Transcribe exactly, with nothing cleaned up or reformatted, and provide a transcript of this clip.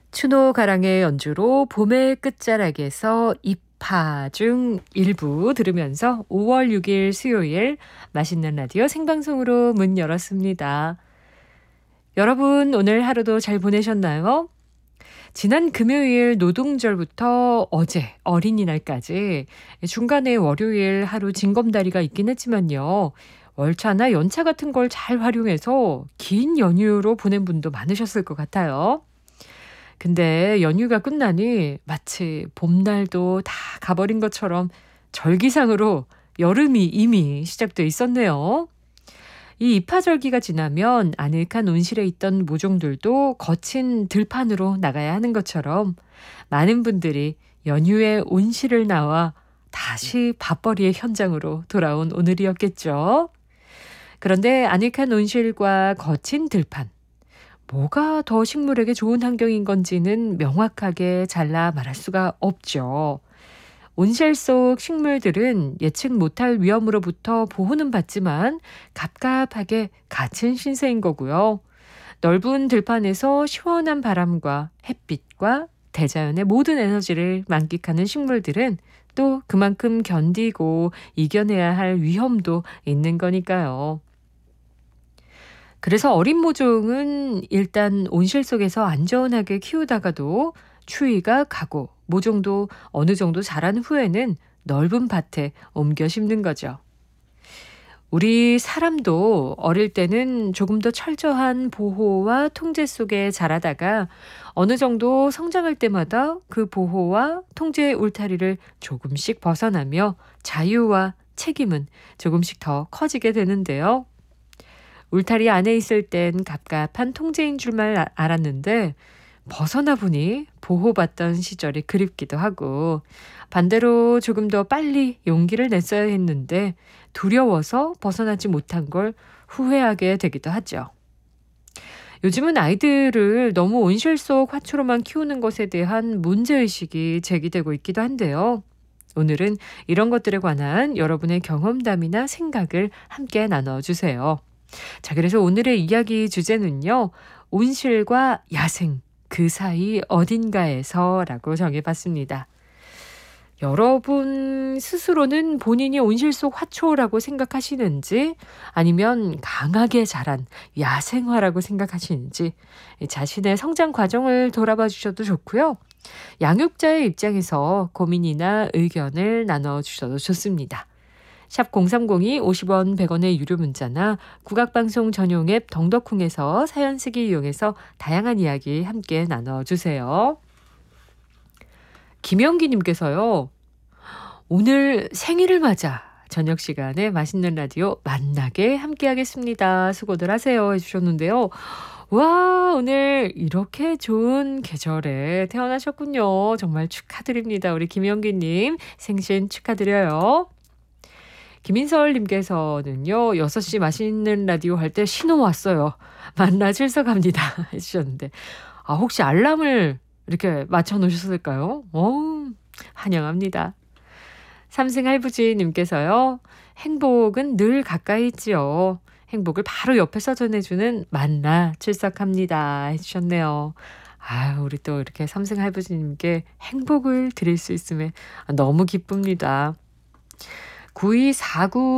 추노 가랑의 연주로 봄의 끝자락에서 입하 중 일부 들으면서 오월 육일 수요일 맛있는 라디오 생방송으로 문 열었습니다. 여러분 오늘 하루도 잘 보내셨나요? 지난 금요일 노동절부터 어제 어린이날까지 중간에 월요일 하루 징검다리가 있긴 했지만요. 월차나 연차 같은 걸 잘 활용해서 긴 연휴로 보낸 분도 많으셨을 것 같아요. 근데 연휴가 끝나니 마치 봄날도 다 가버린 것처럼 절기상으로 여름이 이미 시작돼 있었네요. 이 입하절기가 지나면 아늑한 온실에 있던 모종들도 거친 들판으로 나가야 하는 것처럼 많은 분들이 연휴에 온실을 나와 다시 밥벌이의 현장으로 돌아온 오늘이었겠죠. 그런데 아늑한 온실과 거친 들판, 뭐가 더 식물에게 좋은 환경인 건지는 명확하게 잘라 말할 수가 없죠. 온실 속 식물들은 예측 못할 위험으로부터 보호는 받지만 갑갑하게 갇힌 신세인 거고요. 넓은 들판에서 시원한 바람과 햇빛과 대자연의 모든 에너지를 만끽하는 식물들은 또 그만큼 견디고 이겨내야 할 위험도 있는 거니까요. 그래서 어린 모종은 일단 온실 속에서 안전하게 키우다가도 추위가 가고 모종도 어느 정도 자란 후에는 넓은 밭에 옮겨 심는 거죠. 우리 사람도 어릴 때는 조금 더 철저한 보호와 통제 속에 자라다가 어느 정도 성장할 때마다 그 보호와 통제의 울타리를 조금씩 벗어나며 자유와 책임은 조금씩 더 커지게 되는데요. 울타리 안에 있을 땐 갑갑한 통제인 줄만 아- 알았는데 벗어나 보니 보호받던 시절이 그립기도 하고 반대로 조금 더 빨리 용기를 냈어야 했는데 두려워서 벗어나지 못한 걸 후회하게 되기도 하죠. 요즘은 아이들을 너무 온실 속 화초로만 키우는 것에 대한 문제의식이 제기되고 있기도 한데요. 오늘은 이런 것들에 관한 여러분의 경험담이나 생각을 함께 나눠주세요. 자, 그래서 오늘의 이야기 주제는요. 온실과 야생, 그 사이 어딘가에서라고 정해봤습니다. 여러분 스스로는 본인이 온실 속 화초라고 생각하시는지 아니면 강하게 자란 야생화라고 생각하시는지 자신의 성장 과정을 돌아봐 주셔도 좋고요. 양육자의 입장에서 고민이나 의견을 나눠주셔도 좋습니다. 샵 공삼공이 오십 원 백 원의 유료 문자나 국악방송 전용 앱 덩덕콩에서 사연 쓰기 이용해서 다양한 이야기 함께 나눠주세요. 김영기님께서요. 오늘 생일을 맞아 저녁 시간에 맛있는 라디오 만나게 함께 하겠습니다. 수고들 하세요 해주셨는데요. 와, 오늘 이렇게 좋은 계절에 태어나셨군요. 정말 축하드립니다. 우리 김영기님 생신 축하드려요. 김인설님께서는요. 여섯 시 맛있는 라디오 할 때 신호 왔어요. 만나 출석합니다. 해주셨는데 아, 혹시 알람을 이렇게 맞춰놓으셨을까요? 어, 환영합니다. 삼승할부지님께서요. 행복은 늘 가까이 있지요. 행복을 바로 옆에서 전해주는 만나 출석합니다. 해주셨네요. 아유, 우리 또 이렇게 삼승할부지님께 행복을 드릴 수 있음에 너무 기쁩니다. 구이사구